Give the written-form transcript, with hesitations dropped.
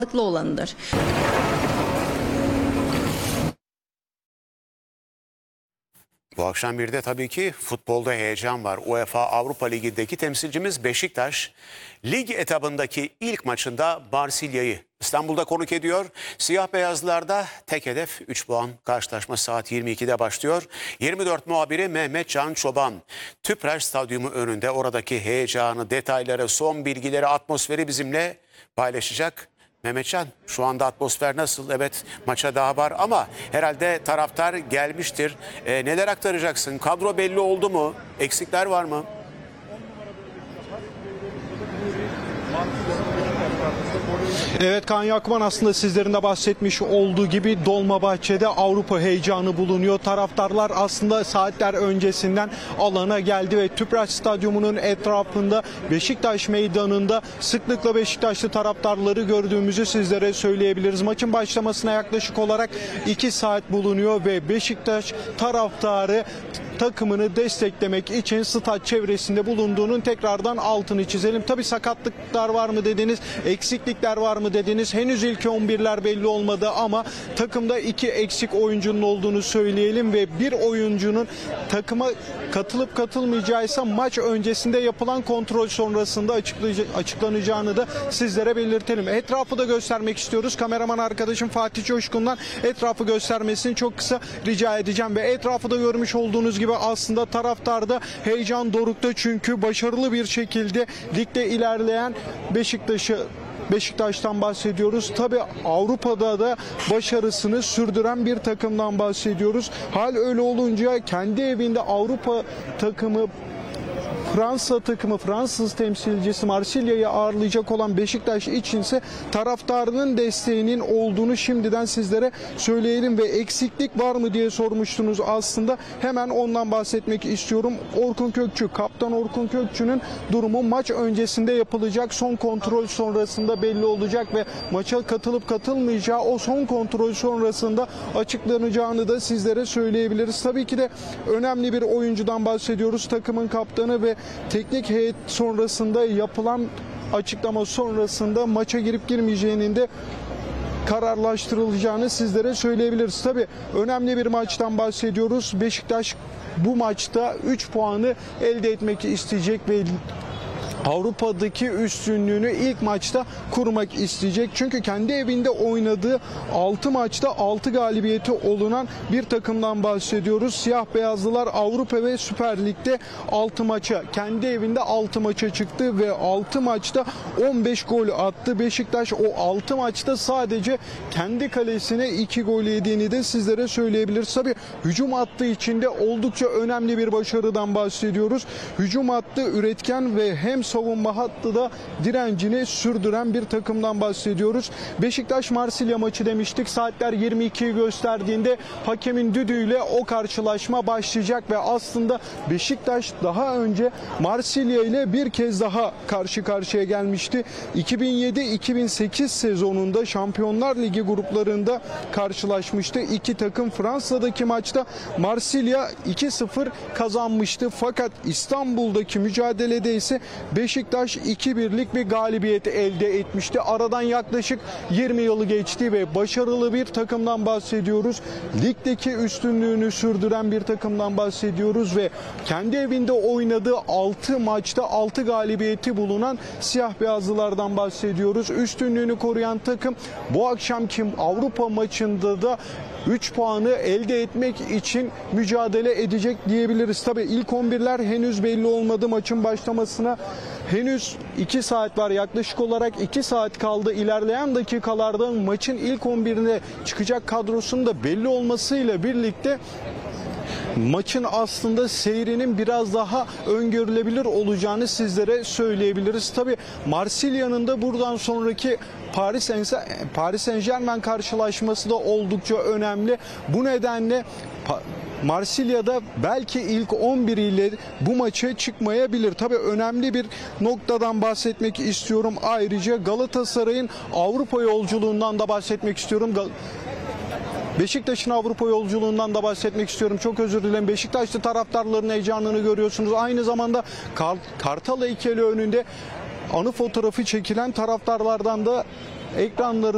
sağlıklı olanıdır. Bu akşam bir de tabii ki futbolda heyecan var. UEFA Avrupa Ligi'ndeki temsilcimiz Beşiktaş, lig etabındaki ilk maçında Marsilya'yı İstanbul'da konuk ediyor. Siyah beyazlarda tek hedef 3 puan. Karşılaşma saat 22'de başlıyor. 24 muhabiri Mehmet Can Çoban, Tüpraş Stadyumu önünde oradaki heyecanı, detayları, son bilgileri, atmosferi bizimle paylaşacak. Mehmetcan, şu anda atmosfer nasıl? Evet, maça daha var ama herhalde taraftar gelmiştir. Neler aktaracaksın? Kadro belli oldu mu? Eksikler var mı? Evet, Kaan Yakman aslında sizlerin de bahsetmiş olduğu gibi Dolmabahçe'de Avrupa heyecanı bulunuyor. Taraftarlar aslında saatler öncesinden alana geldi ve Tüpraş Stadyumu'nun etrafında Beşiktaş meydanında sıklıkla Beşiktaşlı taraftarları gördüğümüzü sizlere söyleyebiliriz. Maçın başlamasına yaklaşık olarak 2 saat bulunuyor ve Beşiktaş taraftarı takımını desteklemek için stat çevresinde bulunduğunun tekrardan altını çizelim. Tabii sakatlıklar var mı dediniz, eksiklikler var mı dediniz. Henüz ilk 11'ler belli olmadı ama takımda 2 eksik oyuncunun olduğunu söyleyelim ve bir oyuncunun takıma katılıp katılmayacağıysa maç öncesinde yapılan kontrol sonrasında açıklanacağını da sizlere belirtelim. Etrafı da göstermek istiyoruz. Kameraman arkadaşım Fatih Coşkun'dan etrafı göstermesini çok kısa rica edeceğim ve etrafı da görmüş olduğunuz gibi aslında taraftarda heyecan dorukta, çünkü başarılı bir şekilde ligde ilerleyen Beşiktaş'tan bahsediyoruz. Tabii Avrupa'da da başarısını sürdüren bir takımdan bahsediyoruz. Hal öyle olunca kendi evinde Avrupa takımı, Fransız temsilcisi Marsilya'yı ağırlayacak olan Beşiktaş içinse taraftarının desteğinin olduğunu şimdiden sizlere söyleyelim ve eksiklik var mı diye sormuştunuz aslında. Hemen ondan bahsetmek istiyorum. Orkun Kökçü, kaptan Orkun Kökçü'nün durumu maç öncesinde yapılacak son kontrol sonrasında belli olacak ve maça katılıp katılmayacağı o son kontrol sonrasında açıklanacağını da sizlere söyleyebiliriz. Tabii ki de önemli bir oyuncudan bahsediyoruz. Takımın kaptanı ve teknik heyet sonrasında yapılan açıklama sonrasında maça girip girmeyeceğinin de kararlaştırılacağını sizlere söyleyebiliriz. Tabii önemli bir maçtan bahsediyoruz. Beşiktaş bu maçta 3 puanı elde etmek isteyecek ve Avrupa'daki üstünlüğünü ilk maçta kurmak isteyecek. Çünkü kendi evinde oynadığı 6 maçta 6 galibiyeti olunan bir takımdan bahsediyoruz. Siyah beyazlılar Avrupa ve Süper Lig'de 6 maça, kendi evinde 6 maça çıktı ve 6 maçta 15 gol attı. Beşiktaş o 6 maçta sadece kendi kalesine 2 gol yediğini de sizlere söyleyebiliriz. Tabii hücum hattı içinde oldukça önemli bir başarıdan bahsediyoruz. Hücum hattı üretken ve hem savunma hattı da direncini sürdüren bir takımdan bahsediyoruz. Beşiktaş-Marsilya maçı demiştik. Saatler 22'yi gösterdiğinde hakemin düdüğüyle o karşılaşma başlayacak ve aslında Beşiktaş daha önce Marsilya ile bir kez daha karşı karşıya gelmişti. 2007-2008 sezonunda Şampiyonlar Ligi gruplarında karşılaşmıştı. İki takım Fransa'daki maçta Marsilya 2-0 kazanmıştı. Fakat İstanbul'daki mücadelede ise Beşiktaş 2-1'lik bir galibiyet elde etmişti. Aradan yaklaşık 20 yılı geçti ve başarılı bir takımdan bahsediyoruz. Ligdeki üstünlüğünü sürdüren bir takımdan bahsediyoruz ve kendi evinde oynadığı 6 maçta 6 galibiyeti bulunan siyah beyazlılardan bahsediyoruz. Üstünlüğünü koruyan takım bu akşamki Avrupa maçında da 3 puanı elde etmek için mücadele edecek diyebiliriz. Tabii ilk 11'ler henüz belli olmadı. Maçın başlamasına henüz 2 saat var. Yaklaşık olarak 2 saat kaldı. İlerleyen dakikalarda maçın ilk 11'ine çıkacak kadrosunun da belli olmasıyla birlikte maçın aslında seyrinin biraz daha öngörülebilir sizlere söyleyebiliriz. Tabii Marsilya'nın da buradan sonraki Paris Saint-Germain karşılaşması da oldukça önemli. Bu nedenle Marsilya'da belki ilk 11 ile bu maça çıkmayabilir. Tabii önemli bir noktadan bahsetmek istiyorum. Ayrıca Galatasaray'ın Avrupa yolculuğundan da bahsetmek istiyorum. Beşiktaş'ın Avrupa yolculuğundan da bahsetmek istiyorum. Çok özür dilerim. Beşiktaşlı taraftarların heyecanını görüyorsunuz. Aynı zamanda Kartal heykeli önünde anı fotoğrafı çekilen taraftarlardan da ekranların